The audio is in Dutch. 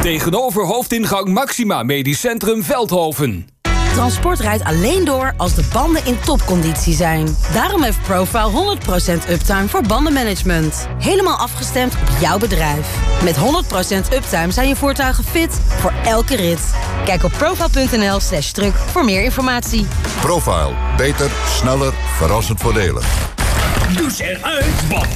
Tegenover hoofdingang Maxima Medisch Centrum Veldhoven. Transport rijdt alleen door als de banden in topconditie zijn. Daarom heeft Profile 100% uptime voor bandenmanagement. Helemaal afgestemd op jouw bedrijf. Met 100% uptime zijn je voertuigen fit voor elke rit. Kijk op profile.nl/truck voor meer informatie. Profile. Beter, sneller, verrassend voordelig. Douche eruit, want